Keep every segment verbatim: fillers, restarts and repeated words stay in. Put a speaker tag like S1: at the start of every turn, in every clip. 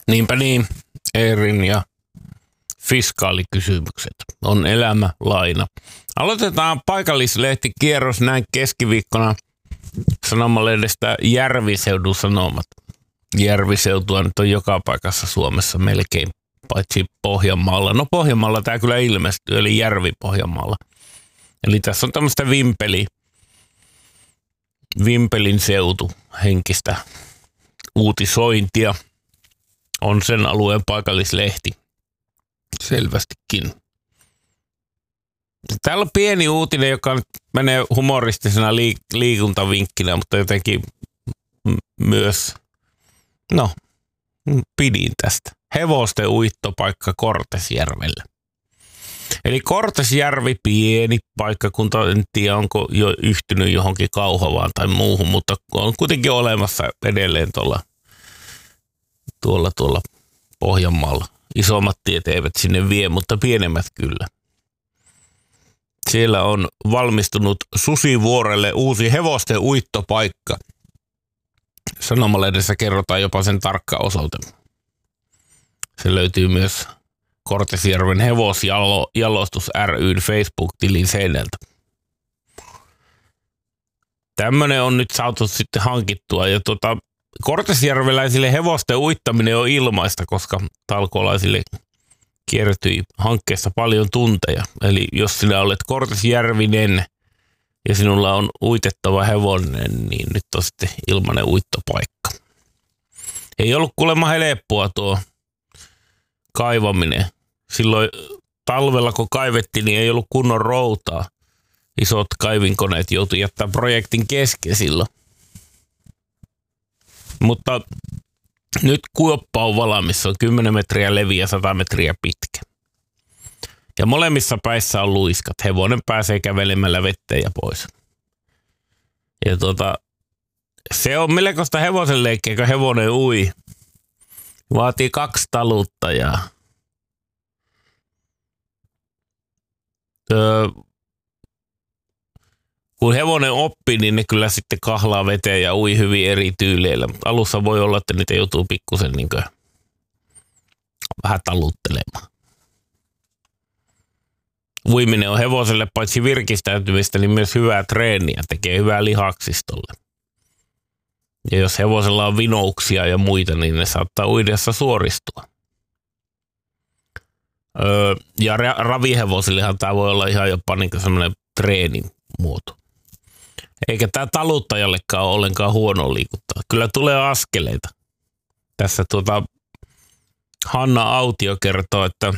S1: Niinpä niin, Eerin ja fiskaalikysymykset on elämä laina. Aloitetaan paikallislehtikierros näin keskiviikkona sanomalehdestä Järviseudun Sanomat. Järviseutua nyt on joka paikassa Suomessa melkein, paitsi Pohjanmaalla. No Pohjanmaalla tämä kyllä ilmestyy, eli Järvi Pohjanmaalla. Eli tässä on tämmöistä vimpeli, Vimpelin seutu henkistä uutisointia. On sen alueen paikallislehti selvästikin. Täällä on pieni uutinen, joka menee humoristisena liik- liikuntavinkkinä, mutta jotenkin myös, no, pidin tästä. Hevosten uittopaikka Kortesjärvellä. Eli Kortesjärvi, pieni paikkakunta, en tiedä onko jo yhtynyt johonkin Kauhavaan tai muuhun, mutta on kuitenkin olemassa edelleen tuolla, tuolla, tuolla Pohjanmaalla. Isommat tiet eivät sinne vie, mutta pienemmät kyllä. Siellä on valmistunut Susivuorelle uusi hevosten uittopaikka. Sanomalehdessä kerrotaan jopa sen tarkka osoite. Se löytyy myös Kortesjärven hevosjalostus ry:n Facebook-tilin seinältä. Tämmönen on nyt saatu sitten hankittua. Ja tuota, kortesjärveläisille hevosten uittaminen on ilmaista, koska talkoolaisille kiertyi hankkeessa paljon tunteja. Eli jos sinä olet kortesjärvinen ja sinulla on uitettava hevonen, niin nyt on sitten ilmainen uittopaikka. Ei ollut kuulemma helppoa tuo kaivaminen. Silloin talvella kun kaivettiin, niin ei ollut kunnon routaa. Isot kaivinkoneet joutui jättää projektin kesken silloin. Mutta nyt kuoppa on valmis, se on kymmenen metriä leviä ja sata metriä pitkä. Ja molemmissa päissä on luiskat. Hevonen pääsee kävelemällä vetteen ja pois. Ja tuota, se on melkoista hevosen leikkiä, kun hevonen ui. Vaatii kaksi taluttajaa. Öö, kun hevonen oppii, niin ne kyllä sitten kahlaa veteen ja ui hyvin eri tyyleillä. Alussa voi olla, että niitä joutuu pikkusen niin kuin vähän taluttelemaan. Uiminen on hevoselle paitsi virkistäytymistä, niin myös hyvää treeniä. Tekee hyvää lihaksistolle. Ja jos hevosella on vinouksia ja muita, niin ne saattaa uidessa suoristua. Öö, ja ra- ravihevosillehan tämä voi olla ihan jopa niin kuin semmoinen treenin muoto. Eikä tämä taluttajallekaan ole ollenkaan huono liikuttaa. Kyllä tulee askeleita. Tässä tuota Hanna Autio kertoo, että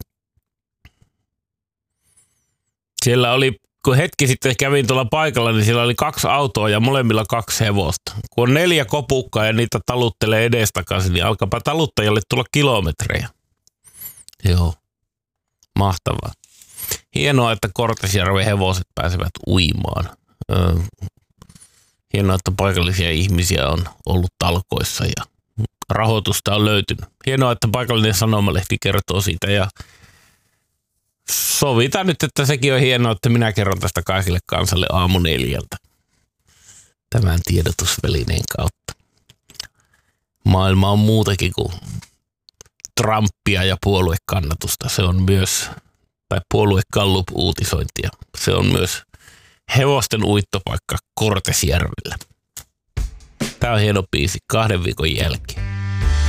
S1: siellä oli, kun hetki sitten kävin tuolla paikalla, niin siellä oli kaksi autoa ja molemmilla kaksi hevosta. Kun on neljä kopukkaa ja niitä taluttelee edestakaisin, niin alkaapa taluttajalle tulla kilometrejä. Joo, mahtavaa. Hienoa, että Kortesjärven hevoset pääsevät uimaan. Öö, hienoa, että paikallisia ihmisiä on ollut talkoissa ja rahoitusta on löytynyt. Hienoa, että paikallinen sanomalehti kertoo siitä ja sovitaan nyt, että sekin on hienoa, että minä kerron tästä kaikille kansalle aamu neljältä tämän tiedotusvälineen kautta. Maailma on muutakin kuin Trumpia ja puoluekannatusta. Se on myös, tai puoluekallup-uutisointia. Se on myös hevosten uittopaikka Kortesjärvellä. Tää on hieno biisi kahden viikon jälkeen.